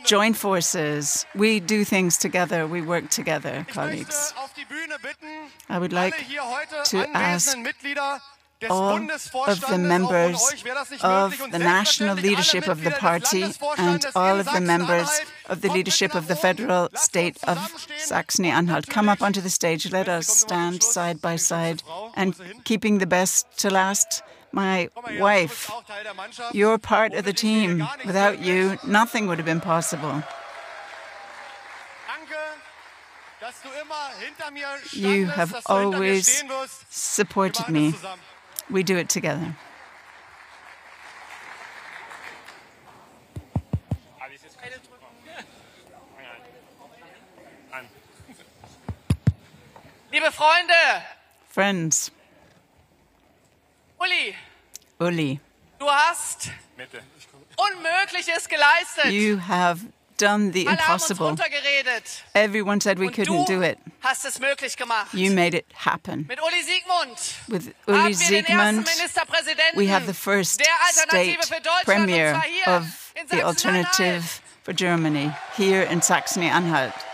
join forces. We do things together. We work together, colleagues. I would like to ask all of the members of the national leadership of the party and all of the members of the leadership of the federal state of Saxony-Anhalt. Come up onto the stage. Let us stand side by side. And keeping the best to last, my wife, you're part of the team. Without you, nothing would have been possible. You have always supported me. We do it together. Liebe Freunde, Friends, Uli, du hast Unmögliches geleistet. You have done the impossible. Everyone said we couldn't do it. Hast es möglich gemacht. You made it happen. Mit Uli Siegmund With Uli Siegmund, we have the first state premier of the Alternative for Germany here in Saxony-Anhalt.